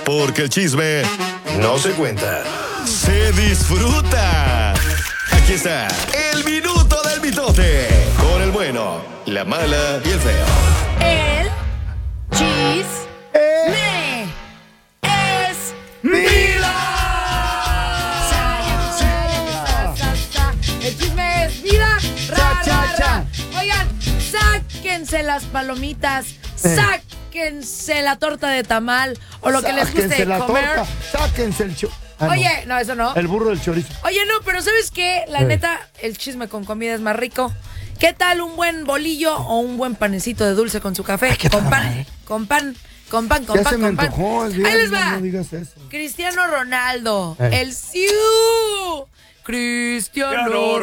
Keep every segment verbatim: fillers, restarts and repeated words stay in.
Porque el chisme no se cuenta, se disfruta. Aquí está el minuto del mitote. Con el bueno, la mala y el feo. El chisme es vida. El chisme es vida. Ra, ra, ra. Oigan, sáquense las palomitas. Sáquense la torta de tamal o lo que les guste la comer. Torta, sáquense el cho... Ah, Oye, no. no, eso no. El burro del chorizo. Oye, no, pero ¿sabes qué? La Eh. neta, el chisme con comida es más rico. ¿Qué tal un buen bolillo o un buen panecito de dulce con su café? Ay, qué con pan, tal. con pan, con pan, con Ya pan, se me con pan. antojó, es Ahí viernes, les va. no digas eso. Cristiano Ronaldo, Eh. el Siu. Cristiano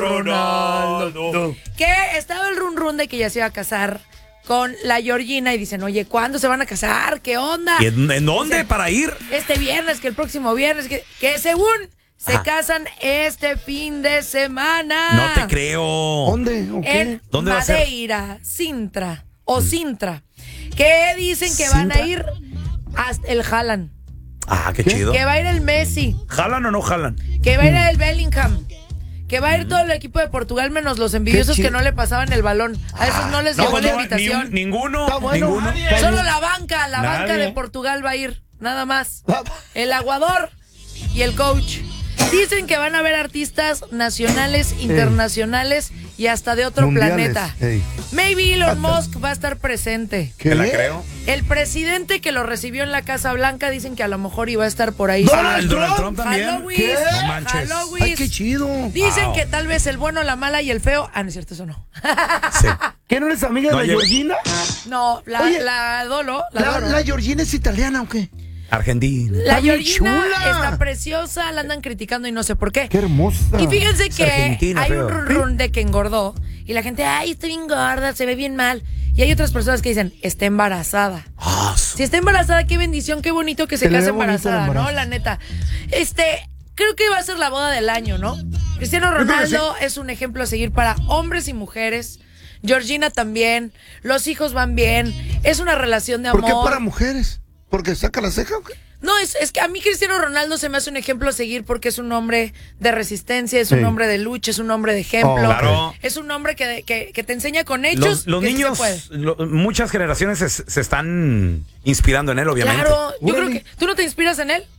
Ronaldo. Que estaba el run run de que ya se iba a casar con la Georgina y dicen, oye, ¿cuándo se van a casar? ¿Qué onda? ¿Y en, en dónde Dicen, para ir? Este viernes, que el próximo viernes, que, que según se Ajá. casan este fin de semana. No te creo. ¿Dónde? ¿O qué? En ¿Dónde va a ser? Madeira, Sintra o Sintra. Que dicen que van a ¿Sintra? ir hasta el Haaland. Ah, qué, ¿Qué? chido. Que va a ir el Messi. ¿Jalan o no jalan? Que va a ir el Bellingham. Que va a ir todo el equipo de Portugal menos los envidiosos Qué que chido. no le pasaban el balón. A esos no les llegó la no, invitación. ni un- ninguno. Está bueno. Ninguno. Nadie. Solo la banca, la Nadie. banca de Portugal va a ir, nada más. Ah. El aguador y el coach. Dicen que van a haber artistas nacionales, internacionales y hasta de otro Mundiales, planeta. ey. Maybe Elon Musk va a estar presente. ¿Qué? ¿Te la creo? El presidente que lo recibió en la Casa Blanca dicen que a lo mejor iba a estar por ahí. Donald ¿El Donald Trump también? Halloween. ¿Qué? No manches. Halloween. Ay, qué chido. Dicen Wow. que tal vez el bueno, la mala y el feo. Ah, no es cierto, eso no. Sí. ¿Qué no eres amiga No, de la yo- Georgina? No, la, Oye, la Dolo. La, ¿La, adoro. la Georgina es italiana o qué? Argentina. La Está bien Georgina chula. está preciosa, la andan criticando y no sé por qué. Qué hermosa. Y fíjense que Argentina, hay feo. un run run de que engordó y la gente, ay, está bien gorda, se ve bien mal. Y hay otras personas que dicen, está embarazada. Ah, su- Si está embarazada, qué bendición, qué bonito que se Se le case ve bonito el embarazada, ¿no? embarazo. La neta. Este, creo que va a ser la boda del año, ¿no? Cristiano creo que Ronaldo es un ejemplo a seguir para hombres y mujeres. Georgina también. Los hijos van bien. Es una relación de ¿Por amor. qué para mujeres? ¿Porque saca la ceja o qué? No, es, es que a mí Cristiano Ronaldo se me hace un ejemplo a seguir porque es un hombre de resistencia, es un Sí. hombre de lucha, es un hombre de ejemplo. Oh, claro. Es un hombre que, que, que te enseña con hechos. Los, los que sí se niños, puede. lo- muchas generaciones se, se están inspirando en él, obviamente. Claro, yo creo Órale. que. ¿Tú no te inspiras en él?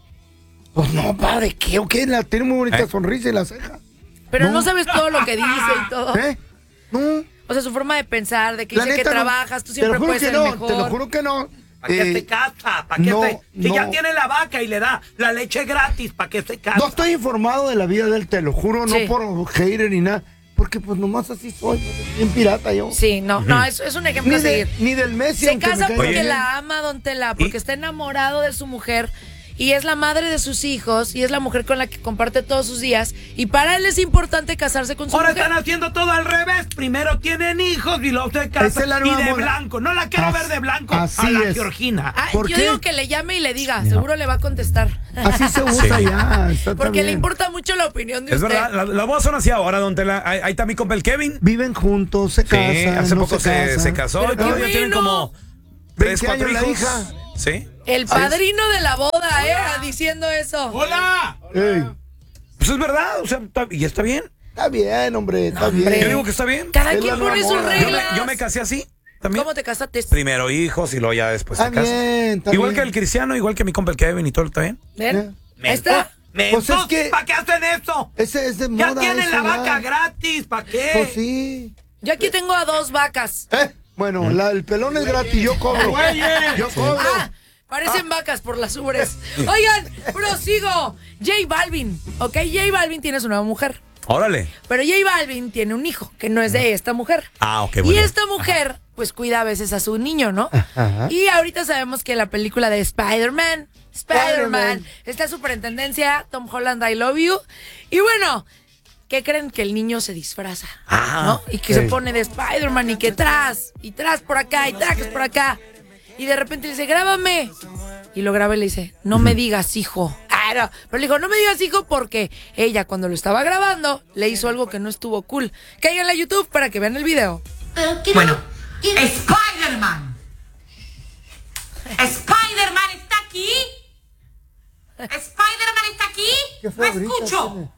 Pues no, padre, ¿qué o qué? La, tiene muy bonita ¿Eh? sonrisa y la ceja. Pero no, No. sabes todo lo que dice y todo. ¿Eh? No. O sea, su forma de pensar, de que La dice que neta no. trabajas, tú Te lo siempre juro puedes que ser no, el mejor. te lo juro que no. ¿Para qué Eh, se casa? ¿Para qué no, se- Si no. ya tiene la vaca y le da la leche gratis, ¿para qué se casa? No estoy informado de la vida de él, te lo juro, Sí. no por hater ni nada. Porque pues nomás así soy, bien pirata yo. Sí, no, no, es, es un ejemplo Ni, a de- seguir. ni del Messi, Se aunque me casa caiga porque bien. la ama, don Tela, porque ¿Y? está enamorado de su mujer y es la madre de sus hijos y es la mujer con la que comparte todos sus días y para él es importante casarse con su Ahora mujer. están haciendo todo al revés. Primero tienen hijos y luego se Esa casan. es la Y nueva de moda. blanco. No la quiero As- ver de blanco así a la es. Georgina. Ah, ¿Por yo qué? digo que le llame y le diga, seguro le va a contestar. Así se usa Sí. ya. Está, está Porque le bien. importa mucho la opinión de Es usted. verdad, la- las bodas son así ahora, don Tela. Ahí, ahí está mi compa el Kevin. Viven juntos, se Sí, casan. hace no poco se, casan. se casó. Pero y qué todo, ya tienen bueno. como tres, veinte cuatro años la hijos. hija. Sí. El padrino de la boda, eh, diciendo eso. ¡Hola! Ey, Pues es verdad, o sea, está- y está bien. está bien, hombre, está hombre. bien. Yo digo que está bien. Cada Es quien la nueva pone sus moda. Yo me, reglas. yo me casé así también. ¿Cómo te casaste? Primero hijos y luego ya después se Está casa. bien, está Igual bien. que el Cristiano, igual que mi compa el Kevin y todo, ¿está bien? ¿Ven? Me Ahí está. Pues es que- ¿Para qué hacen eso? Ese es de Ya moda. tienen eso la ya. vaca gratis. ¿Para qué? Pues sí. Yo aquí tengo a dos vacas. Eh, bueno, la, el pelón es gratis, yo cobro. Yo cobro. Ah, parecen vacas por las ubres. Oigan, prosigo. J Balvin. Ok, J Balvin tiene su nueva mujer. Órale. Pero J Balvin tiene un hijo que no es de esta mujer. Ah, ok, Y bueno. esta mujer, pues cuida a veces a su niño, ¿no? Ajá. Y ahorita sabemos que la película de Spider-Man, Spider-Man, Spider-Man. está súper en tendencia. Tom Holland, I love you. Y bueno, ¿qué creen? Que el niño se disfraza, Ah, ¿no? Y que se sí. pone de Spider-Man y que tras, y tras por acá, y trajes por acá. Y de repente le dice, grábame. Y lo graba y le dice, no me digas hijo. Ah, no. Pero le dijo, no me digas hijo porque ella cuando lo estaba grabando le hizo algo que no estuvo cool. Caigan a YouTube para que vean el video. Bueno, Spider-Man. Spider-Man está aquí. ¿Spider-Man está aquí? ¿Qué ¡No fabrica, escucho! tiene?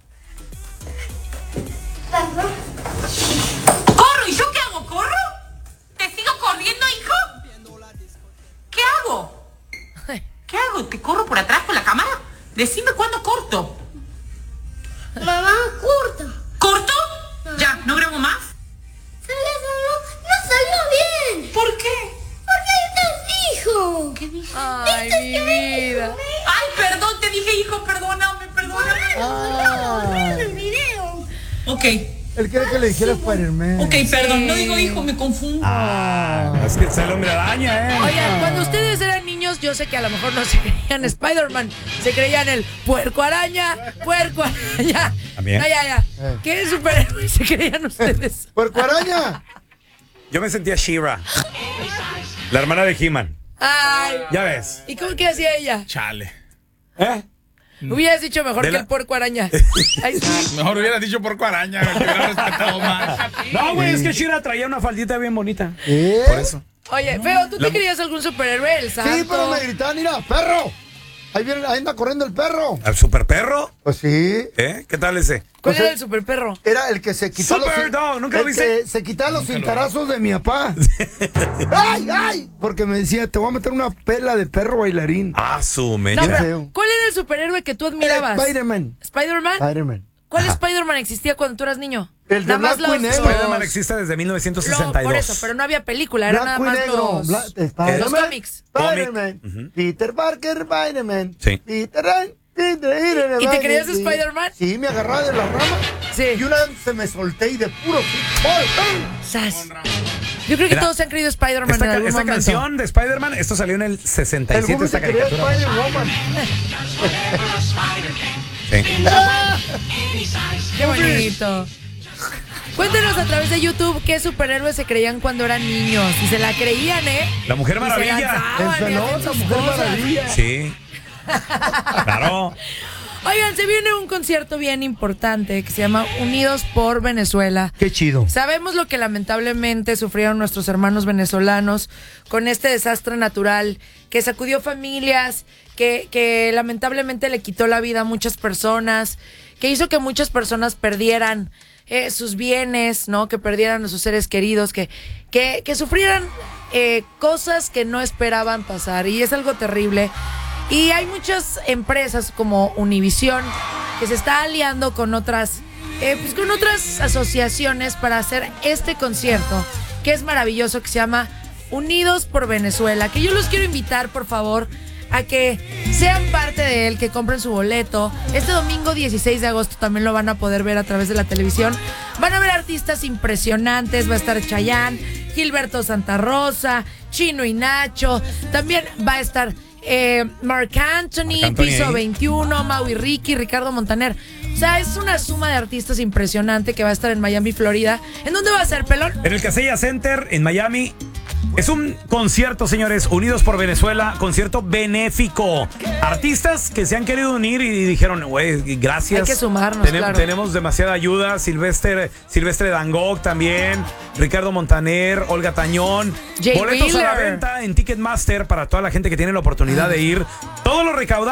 ¡Corro! ¿Y yo qué hago? ¿Corro? ¿Te sigo corriendo, hijo? ¿Qué hago? ¿Qué hago? ¿Te corro por atrás con la cámara? Decime cuándo corto. Mamá, corta. ¿Corto? Ya, ¿no grabo más? Salió, salió. No salió bien. ¿Por qué? Porque ahí está hijo. ¿Qué dije? Ay, mi vida. Ay, perdón, te dije hijo, perdóname, perdóname. Ah. En el video. Ok, Él quiere que le dijera Spider-Man. ok, perdón, no digo hijo, me confundo. Ah, es que es el hombre araña, ¿eh? Oigan, cuando ustedes eran niños, yo sé que a lo mejor no se creían Spider-Man, se creían el puerco araña, puerco araña. ¿También? No, ya, ya. Eh. ¿Qué superhéroe se creían ustedes? ¡Puerco araña! Yo me sentía She-Ra, la hermana de He-Man. Ay. Ya ves. ¿Y cómo que hacía ella? Chale. ¿Eh? Hubieras dicho mejor De que la- el puerco araña. Ay, sí. Mejor hubieras dicho porco araña, güey, que hubiera respetado más. No, güey, es que She-Ra traía una faldita bien bonita. ¿Eh? Por eso. Oye, Feo, ¿tú te La- creías algún superhéroe? El santo. Sí, pero me gritaban, mira, perro. Ahí viene, ahí anda corriendo el perro. ¿Al super perro? Pues sí. ¿Eh? ¿Qué tal ese? ¿Cuál Pues era el- el superperro? Era el que se quitó Super los Dog, ¿nunca lo el viste? que se quitaba los cintarazos de mi papá. ¡Ay, ay! Porque me decía, te voy a meter una pela de perro bailarín. Ah, su me. No, Qué pero, feo. ¿cuál era el superhéroe que tú admirabas? Eh, Spider-Man. ¿Spider-Man? Spider-Man. ¿Cuál Spider-Man existía cuando tú eras niño? El de Nada más blanco y los- negro. Spider-Man existe desde mil novecientos Lo- sesenta y dos. por eso, pero no había película, era nada Blanco y más negro. los, Bla- Spider-Man. los cómics. Spider-Man. Ujú. Peter Parker, Spider-Man. Sí. Peter, Peter, Peter, ¿Y te creías sí. Spider-Man? Sí, me agarraba de la rama. Sí. Y una vez se me solté y de puro fútbol. ¡pum! Sas. Yo creo que Mira, todos se han creído Spider-Man Esta, en ca- algún esta momento. canción de Spider-Man, esto salió en el sesenta y El siete, Google esta se creía caricatura. Spider-Woman. Sí. Qué bonito. Cuéntenos a través de YouTube qué superhéroes se creían cuando eran niños. Y se la creían, ¿eh? La Mujer Y se Maravilla. lanzaban El y hacían pelón, la sus Mujer cosas. Maravilla. Sí. Claro. Oigan, se viene un concierto bien importante que se llama Unidos por Venezuela. Qué chido. Sabemos lo que lamentablemente sufrieron nuestros hermanos venezolanos con este desastre natural que sacudió familias, que, que lamentablemente le quitó la vida a muchas personas, que hizo que muchas personas perdieran eh, sus bienes, ¿no? Que perdieran a sus seres queridos, que, que, que sufrieran eh, cosas que no esperaban pasar. Y es algo terrible. Y hay muchas empresas como Univisión que se está aliando con otras, eh, pues con otras asociaciones para hacer este concierto, que es maravilloso, que se llama Unidos por Venezuela, que yo los quiero invitar, por favor, a que sean parte de él, que compren su boleto. Este domingo dieciséis de agosto también lo van a poder ver a través de la televisión. Van a ver artistas impresionantes, va a estar Chayanne, Gilberto Santa Rosa, Chino y Nacho, también va a estar eh, Marc Anthony, Marc Anthony Piso ahí. veintiuno, Maui Ricky, Ricardo Montaner. O sea, es una suma de artistas impresionante que va a estar en Miami, Florida. ¿En dónde va a ser, pelón? En el Casella Center, en Miami. Es un concierto, señores, Unidos por Venezuela, concierto benéfico. Artistas que se han querido unir y dijeron, güey, gracias. Hay que sumarnos, Tenem- claro. Tenemos demasiada ayuda. Silvestre, Silvestre Dangog también, Ricardo Montaner, Olga Tañón. Jay Boletos a la Wheeler. venta en Ticketmaster para toda la gente que tiene la oportunidad de ir. Todo lo recaudado